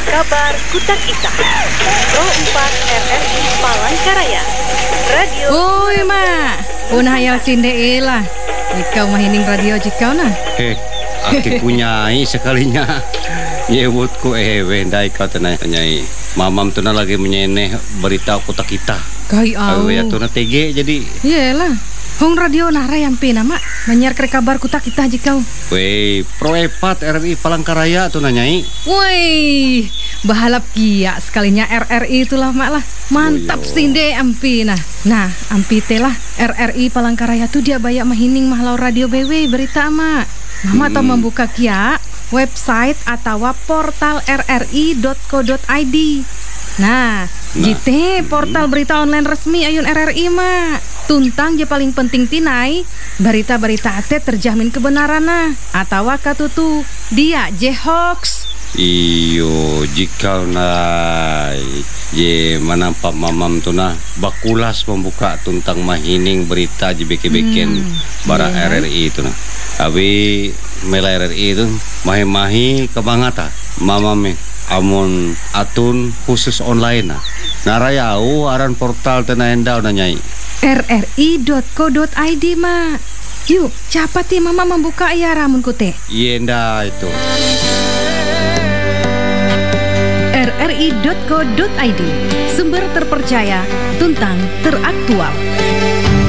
Kabar Kutak Ita Pro 4 RRI Palangkaraya Radio. Oi mak, unah hayal sinde lah. Ikau mahining radio jikau nah. Aki punyai sekalinya. Nyebutku wendai kau tenai. Mamam tu lagi menyeneh berita Kutak Ita. Kai au. Ya tu TG jadi. Iyalah. Hong radio nara yang pina mak menyiar kabar Kutak Ita jikau. Wei, Pro 4 RRI Palangkaraya tu nyai. Woi, bahalap kia sekalinya RRI itulah mak lah. Mantap sinde ampi nah. Nah, ampi telah RRI Palangkaraya tu dia banyak mahining mahlau radio BW berita mak. Mama tau membuka kia website atau portal rri.co.id. Nah, jite portal berita online resmi ayun RRI mak. Tuntang je paling penting tinai berita-berita ate terjamin kebenaran nah atau katutu dia je hoax. Iyo jika je manampak mamam tu bakulas membuka tuntang mahining berita je beken bara RRI itu nah. Abi mela RRI itu mahi-mahi kebangata mamam amun atun khusus online nah. Narayau aran portal tena endau nyai. rri.co.id mak. Yuk, capati mama membuka ya ramun kute. Yenda itu. rri.co.id, sumber terpercaya, tuntang teraktual.